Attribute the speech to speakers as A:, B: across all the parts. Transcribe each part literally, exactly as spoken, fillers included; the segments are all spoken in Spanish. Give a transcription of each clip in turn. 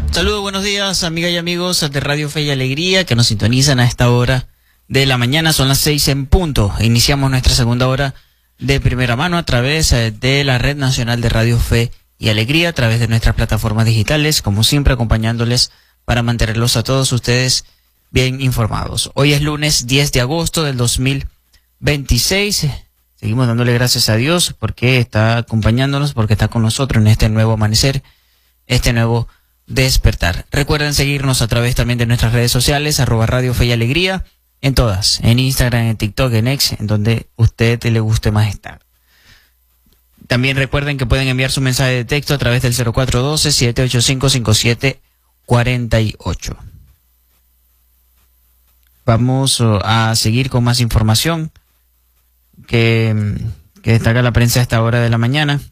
A: Saludos, buenos días, amigas y amigos de Radio Fe y Alegría que nos sintonizan a esta hora de la mañana. Son las seis en punto. Iniciamos nuestra segunda hora de primera mano a través de la Red Nacional de Radio Fe y Alegría, a través de nuestras plataformas digitales, como siempre acompañándoles para mantenerlos a todos ustedes bien informados. Hoy es lunes diez de agosto del dos mil veintiséis. Seguimos dándole gracias a Dios porque está acompañándonos, porque está con nosotros en este nuevo amanecer, este nuevo despertar. Recuerden seguirnos a través también de nuestras redes sociales, arroba Radio Fe y Alegría, en todas, en Instagram, en TikTok, en X, en donde usted le guste más estar. También recuerden que pueden enviar su mensaje de texto a través del cero cuatro uno dos, siete ocho cinco, cinco siete cuatro ocho. Vamos a seguir con más información que, que destaca la prensa a esta hora de la mañana.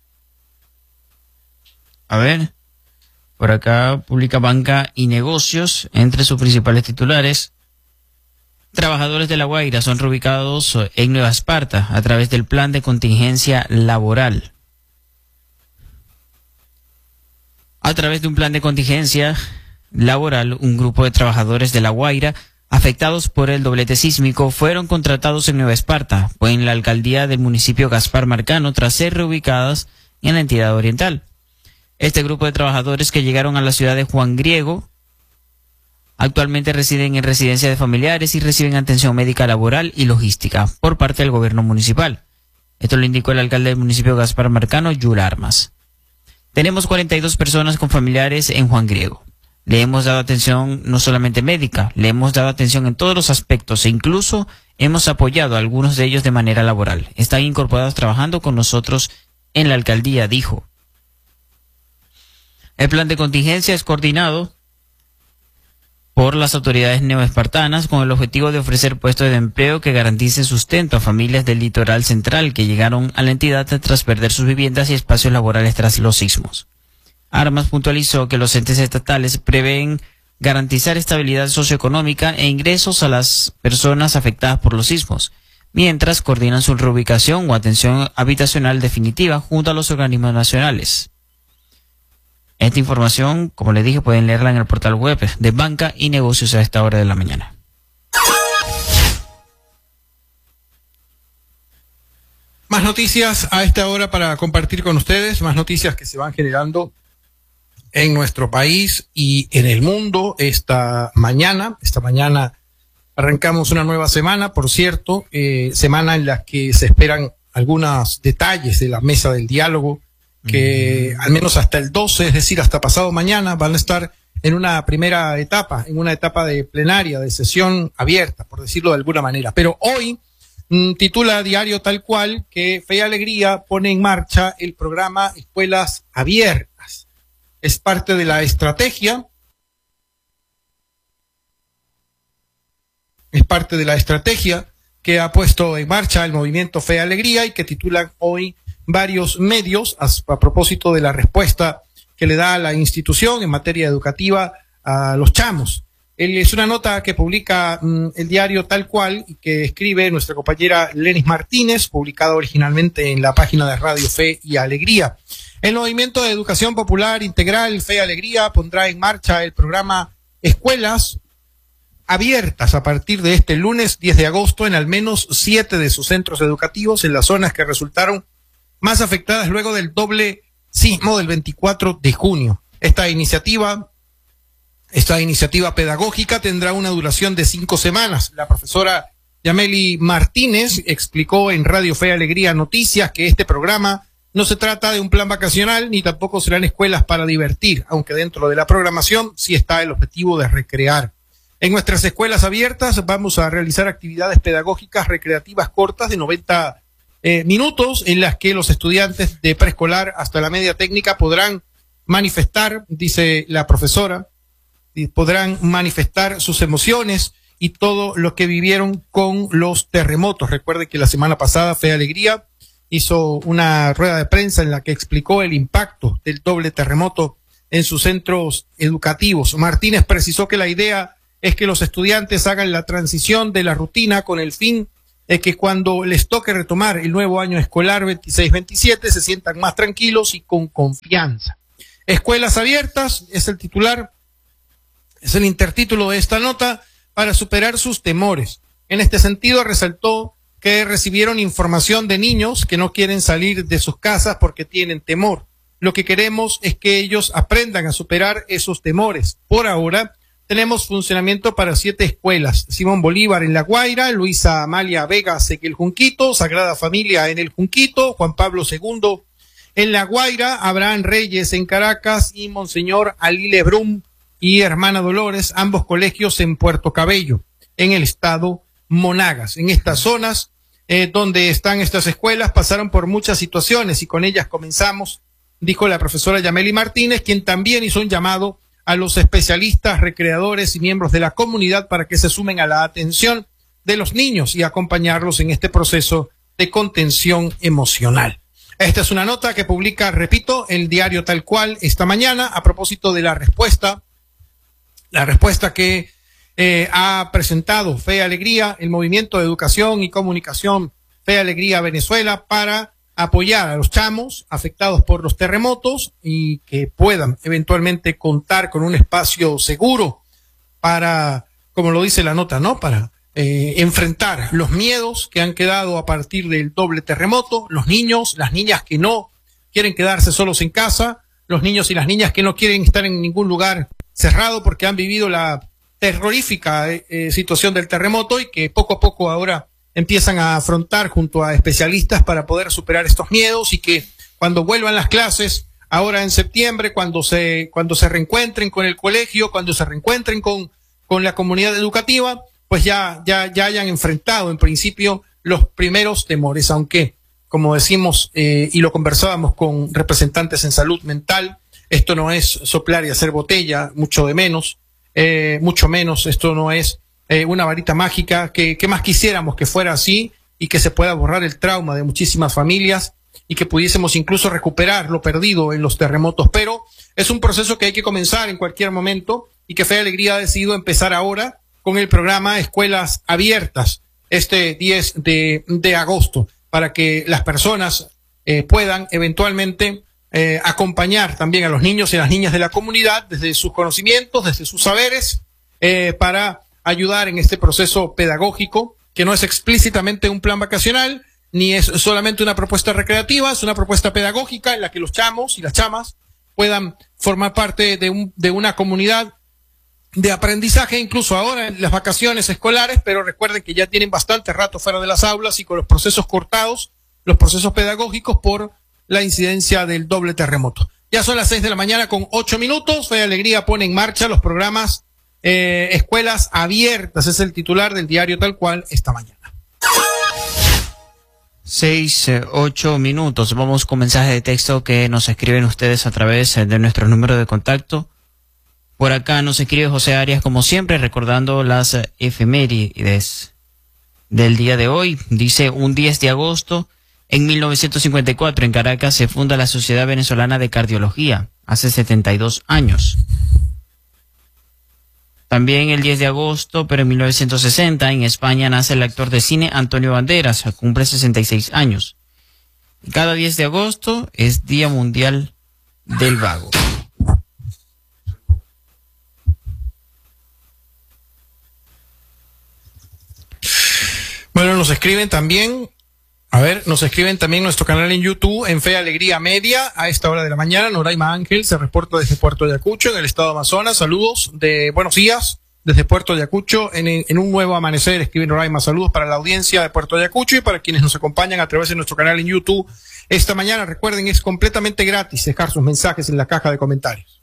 A: A ver, por acá publica Banca y Negocios, entre sus principales titulares: trabajadores de La Guaira son reubicados en Nueva Esparta a través del plan de contingencia laboral. A través de un plan de contingencia laboral, un grupo de trabajadores de La Guaira afectados por el doblete sísmico fueron contratados en Nueva Esparta, o en la alcaldía del municipio Gaspar Marcano, tras ser reubicadas en la entidad oriental. Este grupo de trabajadores, que llegaron a la ciudad de Juan Griego, actualmente residen en residencia de familiares y reciben atención médica laboral y logística por parte del gobierno municipal. Esto lo indicó el alcalde del municipio Gaspar Marcano, Yul Armas. Tenemos cuarenta y dos personas con familiares en Juan Griego. Le hemos dado atención no solamente médica, le hemos dado atención en todos los aspectos e incluso hemos apoyado a algunos de ellos de manera laboral. Están incorporados trabajando con nosotros en la alcaldía, dijo. El plan de contingencia es coordinado por las autoridades neoespartanas con el objetivo de ofrecer puestos de empleo que garanticen sustento a familias del litoral central que llegaron a la entidad tras perder sus viviendas y espacios laborales tras los sismos. Armas puntualizó que los entes estatales prevén garantizar estabilidad socioeconómica e ingresos a las personas afectadas por los sismos, mientras coordinan su reubicación o atención habitacional definitiva junto a los organismos nacionales. Esta información, como les dije, pueden leerla en el portal web de Banca y Negocios a esta hora de la mañana.
B: Más noticias a esta hora para compartir con ustedes, más noticias que se van generando en nuestro país y en el mundo esta mañana. Esta mañana arrancamos una nueva semana, por cierto, eh, semana en la que se esperan algunos detalles de la mesa del diálogo, que al menos hasta el doce, es decir, hasta pasado mañana, van a estar en una primera etapa, en una etapa de plenaria, de sesión abierta, por decirlo de alguna manera. Pero hoy mmm, titula Diario Tal Cual que Fe y Alegría pone en marcha el programa Escuelas Abiertas. Es parte de la estrategia, es parte de la estrategia que ha puesto en marcha el movimiento Fe y Alegría y que titulan hoy varios medios a, a propósito de la respuesta que le da la institución en materia educativa a los chamos. Él, es una nota que publica mm, el diario Tal Cual y que escribe nuestra compañera Lenis Martínez, publicada originalmente en la página de Radio Fe y Alegría. El Movimiento de Educación Popular Integral Fe y Alegría pondrá en marcha el programa Escuelas Abiertas a partir de este lunes diez de agosto en al menos siete de sus centros educativos en las zonas que resultaron más afectadas luego del doble sismo del veinticuatro de junio. Esta iniciativa, esta iniciativa pedagógica tendrá una duración de cinco semanas. La profesora Yameli Martínez explicó en Radio Fe y Alegría Noticias que este programa no se trata de un plan vacacional ni tampoco serán escuelas para divertir, aunque dentro de la programación sí está el objetivo de recrear. En nuestras escuelas abiertas vamos a realizar actividades pedagógicas recreativas cortas de noventa Eh, minutos en las que los estudiantes de preescolar hasta la media técnica podrán manifestar, dice la profesora, y podrán manifestar sus emociones y todo lo que vivieron con los terremotos. Recuerde que la semana pasada Fe y Alegría hizo una rueda de prensa en la que explicó el impacto del doble terremoto en sus centros educativos. Martínez precisó que la idea es que los estudiantes hagan la transición de la rutina con el fin es que cuando les toque retomar el nuevo año escolar veintiséis veintisiete se sientan más tranquilos y con confianza. Escuelas abiertas es el titular, es el intertítulo de esta nota, para superar sus temores. En este sentido, resaltó que recibieron información de niños que no quieren salir de sus casas porque tienen temor. Lo que queremos es que ellos aprendan a superar esos temores. Por ahora, tenemos funcionamiento para siete escuelas: Simón Bolívar en La Guaira, Luisa Amalia Vegas en el Junquito, Sagrada Familia en el Junquito, Juan Pablo segundo en La Guaira, Abraham Reyes en Caracas y Monseñor Ali Lebrun y Hermana Dolores, ambos colegios en Puerto Cabello, en el estado Monagas. En estas zonas eh, donde están estas escuelas pasaron por muchas situaciones y con ellas comenzamos, dijo la profesora Yameli Martínez, quien también hizo un llamado a los especialistas, recreadores y miembros de la comunidad para que se sumen a la atención de los niños y acompañarlos en este proceso de contención emocional. Esta es una nota que publica, repito, el diario Tal Cual esta mañana a propósito de la respuesta, la respuesta que eh, ha presentado Fe y Alegría, el Movimiento de Educación y Comunicación Fe y Alegría Venezuela, para apoyar a los chamos afectados por los terremotos y que puedan eventualmente contar con un espacio seguro para, como lo dice la nota, ¿no? Para eh, enfrentar los miedos que han quedado a partir del doble terremoto, los niños, las niñas que no quieren quedarse solos en casa, los niños y las niñas que no quieren estar en ningún lugar cerrado porque han vivido la terrorífica eh, situación del terremoto y que poco a poco ahora empiezan a afrontar junto a especialistas para poder superar estos miedos y que cuando vuelvan las clases, ahora en septiembre, cuando se, cuando se reencuentren con el colegio, cuando se reencuentren con, con la comunidad educativa, pues ya, ya, ya hayan enfrentado en principio los primeros temores, aunque, como decimos, eh, y lo conversábamos con representantes en salud mental, esto no es soplar y hacer botella, mucho de menos, eh, mucho menos, esto no es Eh, una varita mágica, que, que más quisiéramos que fuera así y que se pueda borrar el trauma de muchísimas familias y que pudiésemos incluso recuperar lo perdido en los terremotos, pero es un proceso que hay que comenzar en cualquier momento y que Fe y Alegría ha decidido empezar ahora con el programa Escuelas Abiertas este diez de agosto para que las personas eh, puedan eventualmente eh, acompañar también a los niños y las niñas de la comunidad desde sus conocimientos, desde sus saberes, eh, para ayudar en este proceso pedagógico, que no es explícitamente un plan vacacional, ni es solamente una propuesta recreativa, es una propuesta pedagógica en la que los chamos y las chamas puedan formar parte de, un, de una comunidad de aprendizaje, incluso ahora en las vacaciones escolares, pero recuerden que ya tienen bastante rato fuera de las aulas y con los procesos cortados, los procesos pedagógicos por la incidencia del doble terremoto. Ya son las seis de la mañana con ocho minutos, Fe y Alegría pone en marcha los programas Eh, Escuelas Abiertas, es el titular del diario Tal Cual esta mañana.
A: Seis, eh, ocho minutos. Vamos con mensajes de texto que nos escriben ustedes a través de nuestro número de contacto. Por acá nos escribe José Arias, como siempre, recordando las efemérides del día de hoy. Dice, un diez de agosto, en mil novecientos cincuenta y cuatro, en Caracas, se funda la Sociedad Venezolana de Cardiología, hace setenta y dos años. También el diez de agosto, pero en mil novecientos sesenta, en España nace el actor de cine Antonio Banderas, cumple sesenta y seis años. Cada diez de agosto es Día Mundial del Vago.
B: Bueno, nos escriben también, a ver, nos escriben también nuestro canal en YouTube, en Fe y Alegría Media, a esta hora de la mañana. Noraima Ángel se reporta desde Puerto Ayacucho, en el estado de Amazonas. Saludos de buenos días desde Puerto Ayacucho, en, en un nuevo amanecer. Escribe Noraima, saludos para la audiencia de Puerto Ayacucho y para quienes nos acompañan a través de nuestro canal en YouTube esta mañana. Recuerden, es completamente gratis dejar sus mensajes en la caja de comentarios.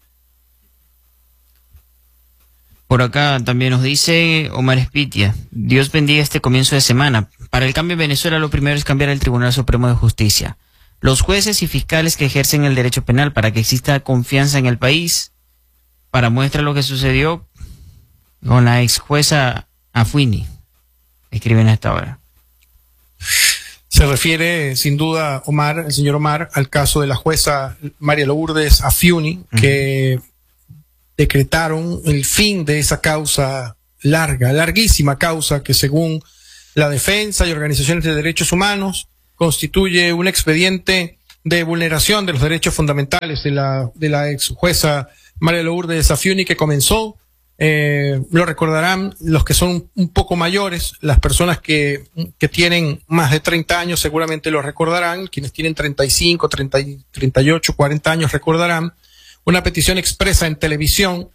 A: Por acá también nos dice Omar Espitia, Dios bendiga este comienzo de semana. Para el cambio en Venezuela lo primero es cambiar el Tribunal Supremo de Justicia. Los jueces y fiscales que ejercen el derecho penal para que exista confianza en el país. Para muestra lo que sucedió con la ex jueza Afuini. Escriben a esta hora.
B: Se refiere sin duda, Omar, el señor Omar, al caso de la jueza María Lourdes Afiuni, uh-huh. que decretaron el fin de esa causa larga, larguísima causa que según la defensa y organizaciones de derechos humanos constituye un expediente de vulneración de los derechos fundamentales de la, de la ex jueza María Lourdes Saffiuni que comenzó. Eh, lo recordarán los que son un poco mayores, las personas que, que tienen más de treinta años seguramente lo recordarán, quienes tienen treinta y cinco, treinta, treinta y ocho, cuarenta años recordarán una petición expresa en televisión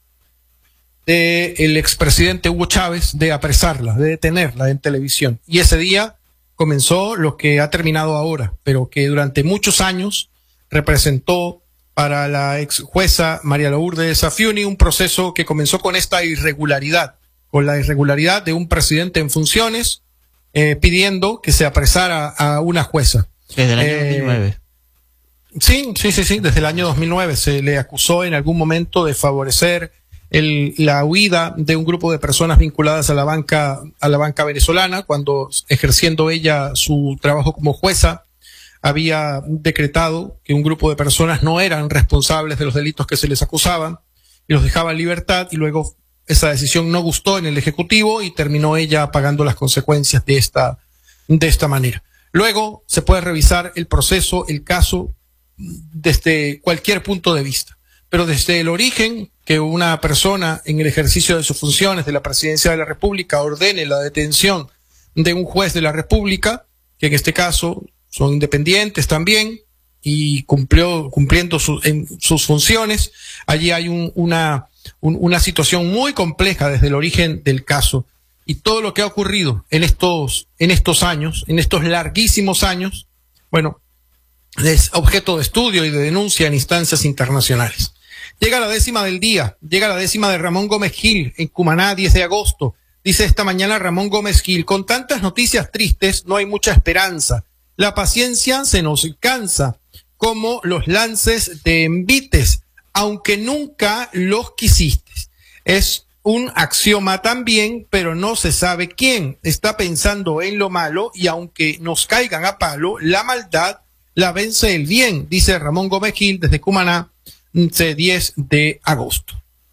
B: del expresidente Hugo Chávez de apresarla, de detenerla en televisión. Y ese día comenzó lo que ha terminado ahora, pero que durante muchos años representó para la ex jueza María Lourdes Saffiuni un proceso que comenzó con esta irregularidad, con la irregularidad de un presidente en funciones eh, pidiendo que se apresara a una jueza.
A: Desde el año
B: eh,
A: dos mil nueve.
B: Sí, sí, sí, sí, desde el año dos mil nueve se le acusó en algún momento de favorecer el, la huida de un grupo de personas vinculadas a la banca, a la banca venezolana, cuando ejerciendo ella su trabajo como jueza, había decretado que un grupo de personas no eran responsables de los delitos que se les acusaban y los dejaba en libertad, y luego esa decisión no gustó en el Ejecutivo y terminó ella pagando las consecuencias de esta, de esta manera. Luego se puede revisar el proceso, el caso, desde cualquier punto de vista, pero desde el origen que una persona en el ejercicio de sus funciones de la Presidencia de la República ordene la detención de un juez de la República, que en este caso son independientes también y cumplió, cumpliendo su, en sus funciones. Allí hay un, una, un, una situación muy compleja desde el origen del caso, y todo lo que ha ocurrido en estos, en estos años, en estos larguísimos años, bueno, es objeto de estudio y de denuncia en instancias internacionales. Llega la décima del día, llega la décima de Ramón Gómez Gil en Cumaná, diez de agosto. Dice esta mañana Ramón Gómez Gil: con tantas noticias tristes no hay mucha esperanza. La paciencia se nos cansa, como los lances de envites, aunque nunca los quisiste. Es un axioma también, pero no se sabe quién está pensando en lo malo, y aunque nos caigan a palo, la maldad la vence el bien, dice Ramón Gómez Gil desde Cumaná, diez de agosto.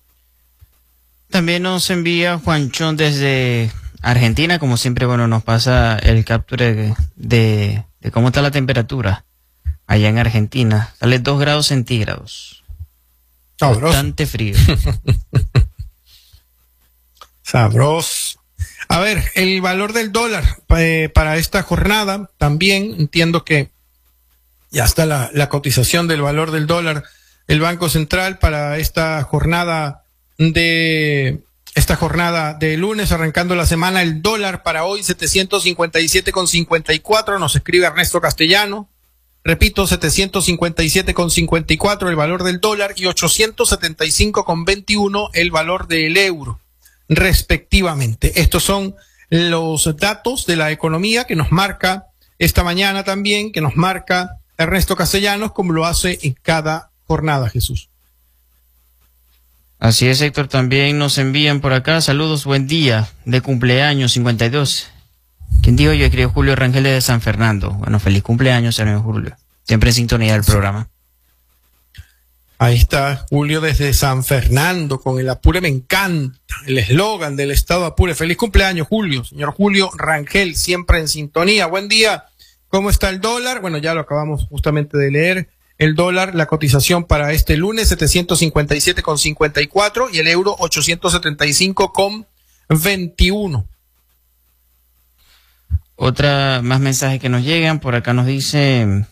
A: También nos envía Juanchón desde Argentina, como siempre, bueno, nos pasa el capture de, de, de cómo está la temperatura allá en Argentina. Sale dos grados centígrados.
B: Sabroso.
A: Bastante frío.
B: Sabroso. A ver, el valor del dólar eh, para esta jornada, también entiendo que ya está la, la cotización del valor del dólar. El Banco Central para esta jornada de esta jornada de lunes, arrancando la semana, el dólar para hoy setecientos cincuenta y siete con cincuenta y cuatro, nos escribe Ernesto Castellano. Repito, setecientos cincuenta y siete con cincuenta y cuatro el valor del dólar y ochocientos setenta y cinco con veintiuno el valor del euro, respectivamente. Estos son los datos de la economía que nos marca esta mañana también, que nos marca Ernesto Castellanos, como lo hace en cada jornada, Jesús.
A: Así es, Héctor, también nos envían por acá, saludos, buen día, de cumpleaños cincuenta y dos. ¿Quién dijo? Yo escribo Julio Rangel de San Fernando. Bueno, feliz cumpleaños, señor Julio. Siempre en sintonía del programa.
B: Ahí está Julio desde San Fernando con el Apure me encanta, el eslogan del estado Apure. Feliz cumpleaños, Julio. Señor Julio Rangel, siempre en sintonía. Buen día. ¿Cómo está el dólar? Bueno, ya lo acabamos justamente de leer. El dólar, la cotización para este lunes, setecientos cincuenta y siete con cincuenta y cuatro, y el euro ochocientos setenta y cinco con veintiuno.
A: Otra más mensajes que nos llegan. Por acá nos dice: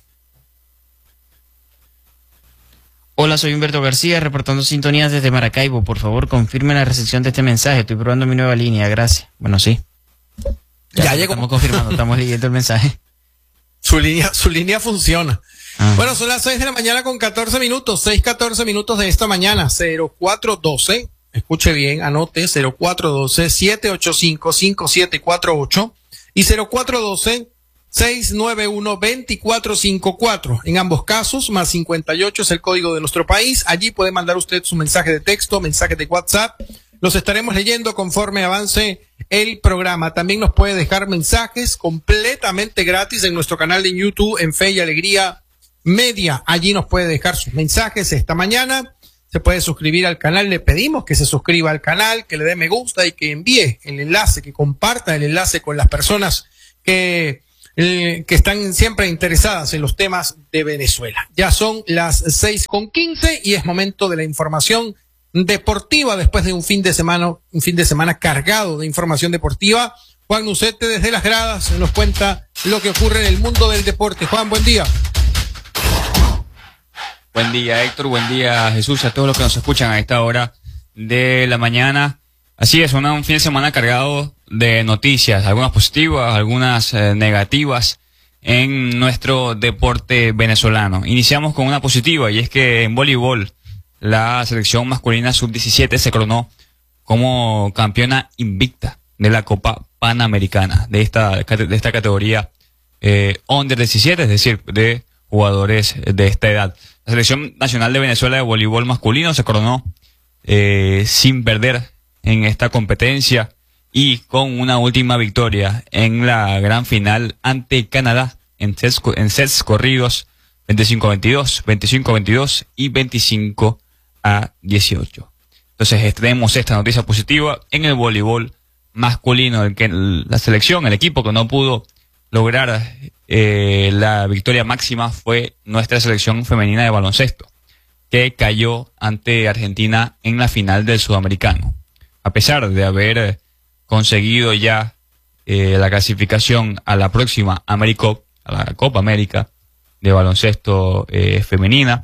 A: hola, soy Humberto García, reportando sintonías desde Maracaibo. Por favor, confirme la recepción de este mensaje. Estoy probando mi nueva línea, gracias. Bueno, sí. Ya, ya llegó. Estamos confirmando, estamos leyendo el mensaje.
B: Su línea, su línea funciona.
A: Ah.
B: Bueno, son las seis de la mañana con catorce minutos, seis catorce minutos de esta mañana, cero cuatro doce, escuche bien, anote, cero cuatro doce, siete ocho cinco, cinco siete cuatro ocho y cero cuatro doce, seis nueve uno, dos cuatro cinco cuatro. En ambos casos, más cincuenta y ocho es el código de nuestro país. Allí puede mandar usted su mensaje de texto, mensaje de WhatsApp. Los estaremos leyendo conforme avance el programa. También nos puede dejar mensajes completamente gratis en nuestro canal de YouTube, en Fe y Alegría Media. Allí nos puede dejar sus mensajes esta mañana. Se puede suscribir al canal. Le pedimos que se suscriba al canal, que le dé me gusta y que envíe el enlace, que comparta el enlace con las personas que eh, que están siempre interesadas en los temas de Venezuela. Ya son las seis con quince y es momento de la información deportiva después de un fin de semana, un fin de semana cargado de información deportiva. Juan Nucete desde las gradas nos cuenta lo que ocurre en el mundo del deporte. Juan, buen día.
C: Buen día, Héctor. Buen día, Jesús, a todos los que nos escuchan a esta hora de la mañana. Así es, una, un fin de semana cargado de noticias, algunas positivas, algunas eh, negativas en nuestro deporte venezolano. Iniciamos con una positiva y es que en voleibol la selección masculina sub diecisiete se coronó como campeona invicta de la Copa Panamericana de esta, de esta categoría eh, under diecisiete, es decir, de jugadores de esta edad. La selección nacional de Venezuela de voleibol masculino se coronó eh, sin perder en esta competencia y con una última victoria en la gran final ante Canadá en sets, en sets corridos veinticinco a veintidós, veinticinco a veintidós y veinticinco a dieciocho. Entonces tenemos esta noticia positiva en el voleibol masculino, el que la selección, el equipo que no pudo lograr eh, la victoria máxima fue nuestra selección femenina de baloncesto, que cayó ante Argentina en la final del Sudamericano. A pesar de haber conseguido ya eh, la clasificación a la próxima AmeriCup, a la Copa América de baloncesto eh, femenina,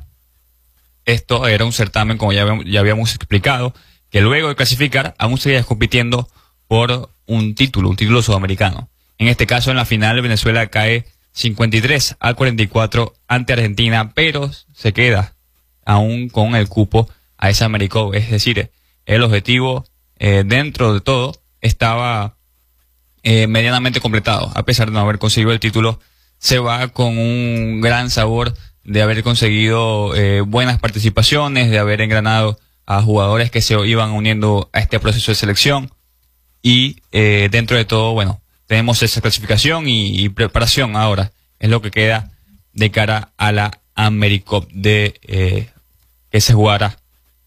C: esto era un certamen, como ya, ya habíamos explicado, que luego de clasificar aún seguía compitiendo por un título, un título sudamericano. En este caso, en la final, Venezuela cae cincuenta y tres a cuarenta y cuatro ante Argentina, pero se queda aún con el cupo a esa AmeriCup. Es decir, el objetivo eh, dentro de todo estaba eh, medianamente completado. A pesar de no haber conseguido el título, se va con un gran sabor de haber conseguido eh, buenas participaciones, de haber engranado a jugadores que se iban uniendo a este proceso de selección. Y eh, dentro de todo, bueno, tenemos esa clasificación y, y preparación ahora. Es lo que queda de cara a la AmeriCup de eh, que se jugará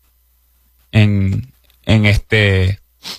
C: en, en este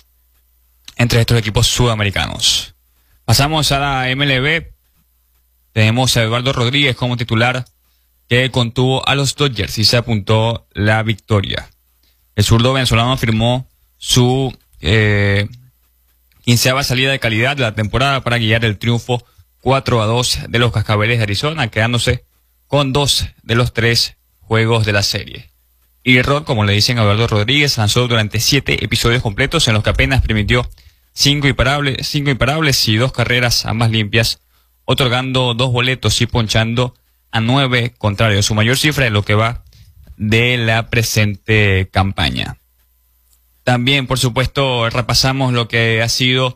C: entre estos equipos sudamericanos. Pasamos a la M L B. Tenemos a Eduardo Rodríguez como titular, que contuvo a los Dodgers y se apuntó la victoria. El zurdo venezolano firmó su eh, quinceava salida de calidad de la temporada para guiar el triunfo cuatro a dos de los Cascabeles de Arizona, quedándose con dos de los tres juegos de la serie. Y Rod, como le dicen a Eduardo Rodríguez, lanzó durante siete episodios completos en los que apenas permitió cinco imparables, cinco imparables y dos carreras, ambas limpias, otorgando dos boletos y ponchando a nueve contrarios, su mayor cifra en lo que va de la presente campaña. También, por supuesto, repasamos lo que ha sido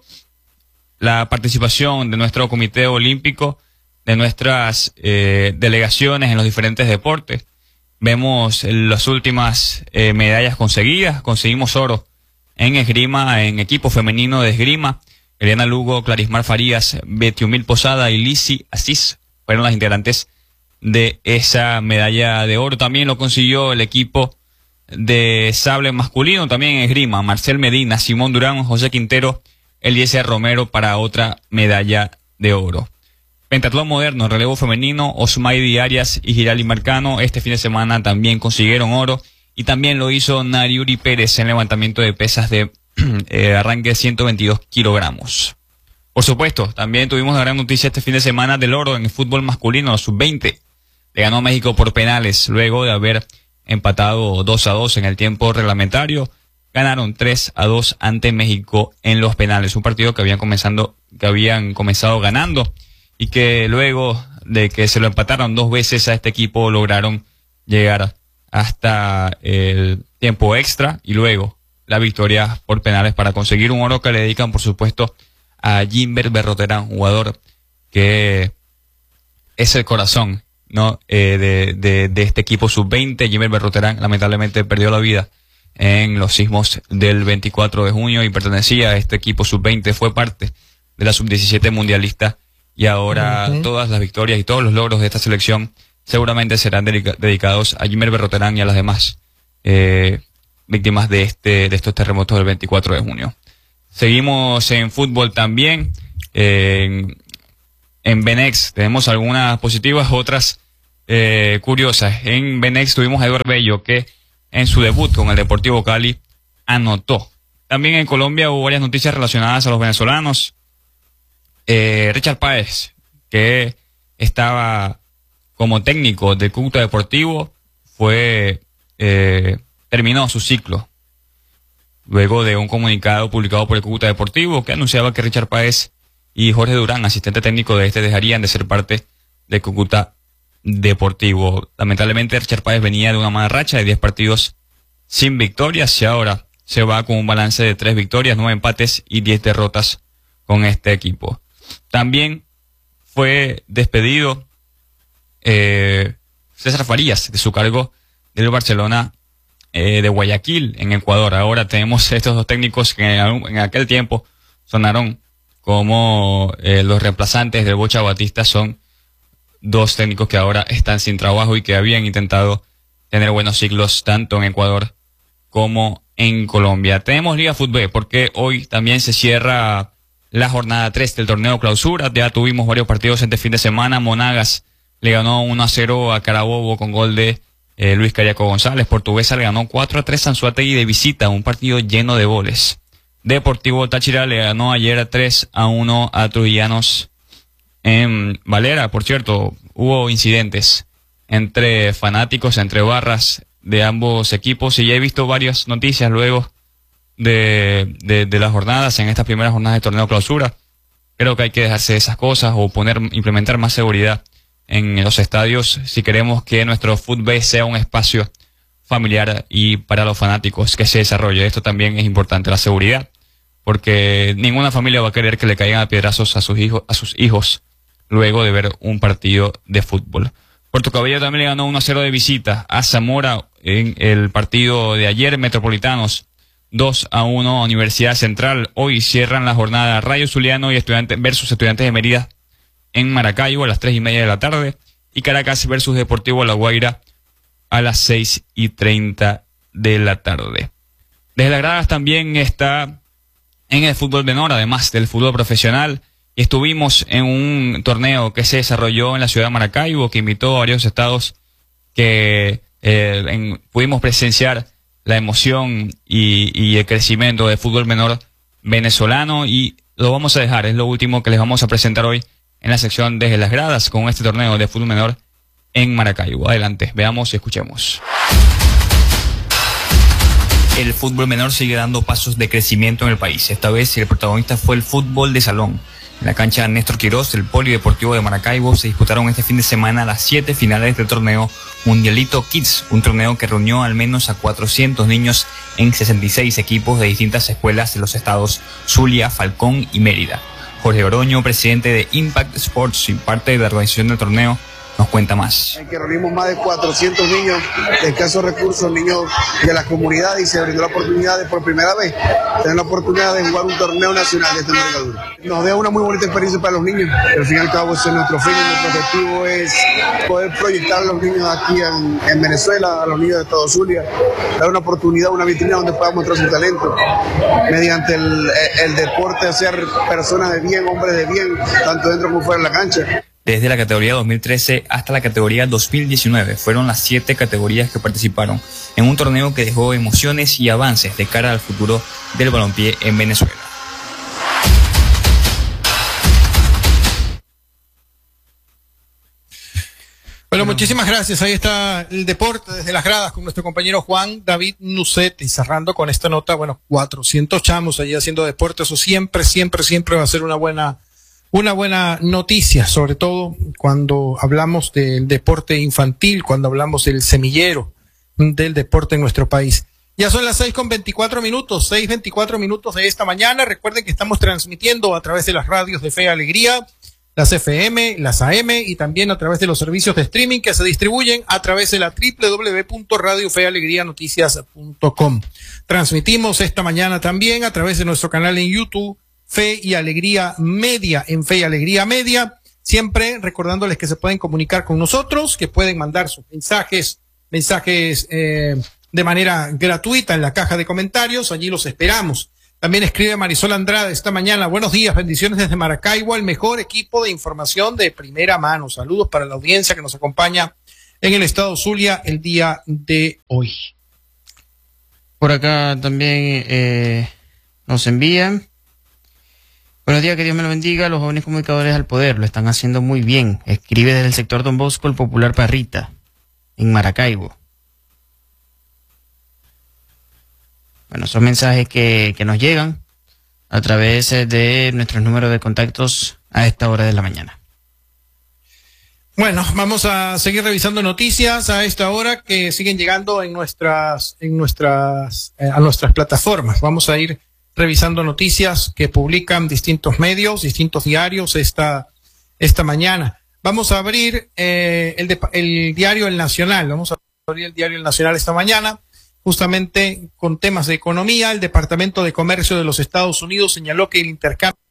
C: la participación de nuestro Comité Olímpico, de nuestras eh, delegaciones en los diferentes deportes. Vemos las últimas eh, medallas conseguidas. Conseguimos oro en esgrima, en equipo femenino de esgrima. Eliana Lugo, Clarismar Farías, Betiumil Posada y Lisi Asís fueron las integrantes de esa medalla de oro. También lo consiguió el equipo de sable masculino, también en esgrima, Marcel Medina, Simón Durán, José Quintero, Eliezer Romero para otra medalla de oro. Pentatlón moderno, relevo femenino, Osmaidi Arias y Girali Marcano este fin de semana también consiguieron oro, y también lo hizo Nariuri Pérez en levantamiento de pesas de eh, arranque de ciento veintidós kilogramos. Por supuesto, también tuvimos la gran noticia este fin de semana del oro en el fútbol masculino, sub veinte. Le ganó México por penales luego de haber empatado dos a dos en el tiempo reglamentario. Ganaron tres a dos ante México en los penales, un partido que habían comenzando, que habían comenzado ganando y que luego de que se lo empataron dos veces a este equipo lograron llegar hasta el tiempo extra y luego la victoria por penales para conseguir un oro que le dedican, por supuesto, a Jimber Berroterán, jugador que es el corazón, ¿no? Eh, de, de, de este equipo sub veinte. Jimber Berroterán lamentablemente perdió la vida en los sismos del veinticuatro de junio y pertenecía a este equipo sub veinte, fue parte de la sub diecisiete mundialista, y ahora uh-huh. todas las victorias y todos los logros de esta selección seguramente serán dedica- dedicados a Jimber Berroterán y a las demás eh, víctimas de este de estos terremotos del veinticuatro de junio. Seguimos en fútbol también. Eh, en Benex tenemos algunas positivas, otras eh, curiosas. En Benex tuvimos a Eduardo Bello, que en su debut con el Deportivo Cali anotó. También en Colombia hubo varias noticias relacionadas a los venezolanos. Eh, Richard Páez, que estaba como técnico del Cúcuta Deportivo, fue eh, terminó su ciclo luego de un comunicado publicado por el Cúcuta Deportivo que anunciaba que Richard Páez y Jorge Durán, asistente técnico de este, dejarían de ser parte del Cúcuta Deportivo. Lamentablemente Richard Páez venía de una mala racha de diez partidos sin victorias y ahora se va con un balance de tres victorias, nueve empates y diez derrotas con este equipo. También fue despedido eh, César Farías de su cargo del Barcelona eh, de Guayaquil, en Ecuador. Ahora tenemos estos dos técnicos que en, en aquel tiempo sonaron como eh, los reemplazantes del Bocha Batista. Son dos técnicos que ahora están sin trabajo y que habían intentado tener buenos ciclos tanto en Ecuador como en Colombia. Tenemos Liga Fútbol porque hoy también se cierra la jornada tres del torneo Clausura. Ya tuvimos varios partidos este fin de semana. Monagas le ganó uno a cero a Carabobo con gol de eh, Luis Cariaco González. Portuguesa le ganó cuatro a tres a Anzoátegui de visita, un partido lleno de goles. Deportivo Táchira le ganó ayer tres a uno a Trujillanos en Valera. Por cierto, hubo incidentes entre fanáticos, entre barras de ambos equipos, y ya he visto varias noticias luego de, de, de las jornadas, en estas primeras jornadas de torneo Clausura. Creo que hay que dejarse de esas cosas o poner, implementar más seguridad en los estadios si queremos que nuestro fútbol sea un espacio familiar y para los fanáticos que se desarrolle. Esto también es importante, la seguridad, porque ninguna familia va a querer que le caigan a piedrazos a sus hijos, a sus hijos luego de ver un partido de fútbol. Puerto Cabello también le ganó uno a cero de visita a Zamora en el partido de ayer. Metropolitanos dos a uno a Universidad Central. Hoy cierran la jornada Rayo Zuliano y Estudiantes versus Estudiantes de Mérida en Maracaibo a las tres y media de la tarde, y Caracas versus Deportivo La Guaira a las seis y treinta de la tarde. Desde las gradas también está en el fútbol menor, además del fútbol profesional. Estuvimos en un torneo que se desarrolló en la ciudad de Maracaibo, que invitó a varios estados, que eh, en, pudimos presenciar la emoción y, y el crecimiento del fútbol menor venezolano, y lo vamos a dejar, es lo último que les vamos a presentar hoy en la sección Desde las Gradas con este torneo de fútbol menor en Maracaibo. Adelante, veamos y escuchemos. El fútbol menor sigue dando pasos de crecimiento en el país. Esta vez el protagonista fue el fútbol de salón. En la cancha Néstor Quirós del Polideportivo de Maracaibo se disputaron este fin de semana las siete finales del torneo Mundialito Kids, un torneo que reunió al menos a cuatrocientos niños en sesenta y seis equipos de distintas escuelas de los estados Zulia, Falcón y Mérida. Jorge Oroño, presidente de Impact Sports y parte de la organización del torneo, nos cuenta más.
D: En que reunimos más de cuatrocientos niños de escasos recursos, niños de la comunidad, y se brindó la oportunidad de por primera vez tener la oportunidad de jugar un torneo nacional de esta envergadura. Nos deja una muy bonita experiencia para los niños. Al fin y al cabo ese es nuestro fin, nuestro objetivo es poder proyectar a los niños aquí en, en Venezuela, a los niños de todo Zulia, dar una oportunidad, una vitrina donde puedan mostrar su talento, mediante el, el deporte, hacer personas de bien, hombres de bien, tanto dentro como fuera de la cancha.
C: Desde la categoría dos mil trece hasta la categoría dos mil diecinueve fueron las siete categorías que participaron en un torneo que dejó emociones y avances de cara al futuro del balompié en Venezuela.
B: Bueno, muchísimas gracias. Ahí está el deporte desde las gradas con nuestro compañero Juan David Nucet. Y cerrando con esta nota, bueno, cuatrocientos chamos allí haciendo deporte. Eso siempre, siempre, siempre va a ser una buena Una buena noticia, sobre todo cuando hablamos del deporte infantil, cuando hablamos del semillero del deporte en nuestro país. Ya son las seis con veinticuatro minutos, seis veinticuatro minutos de esta mañana. Recuerden que estamos transmitiendo a través de las radios de Fe y Alegría, las F M, las A M, y también a través de los servicios de streaming que se distribuyen a través de la doble u doble u doble u punto radio fe alegría noticias punto com. Transmitimos esta mañana también a través de nuestro canal en YouTube, Fe y Alegría Media, en Fe y Alegría Media, siempre recordándoles que se pueden comunicar con nosotros, que pueden mandar sus mensajes, mensajes eh, de manera gratuita en la caja de comentarios, allí los esperamos. También escribe Marisol Andrade esta mañana. Buenos días, bendiciones desde Maracaibo, el mejor equipo de información de primera mano. Saludos para la audiencia que nos acompaña en el estado Zulia el día de hoy.
A: Por acá también eh, nos envían. Buenos días, que Dios me lo bendiga. Los jóvenes comunicadores al poder lo están haciendo muy bien. Escribe desde el sector Don Bosco, el popular Parrita, en Maracaibo. Bueno, son mensajes que, que nos llegan a través de nuestros números de contactos a esta hora de la mañana.
B: Bueno, vamos a seguir revisando noticias a esta hora que siguen llegando en nuestras, en nuestras, eh, a nuestras plataformas. Vamos a ir revisando noticias que publican distintos medios, distintos diarios esta, esta mañana. Vamos a abrir eh, el, de, el diario El Nacional. Vamos a abrir el diario El Nacional esta mañana. Justamente con temas de economía, el Departamento de Comercio de los Estados Unidos señaló que el intercambio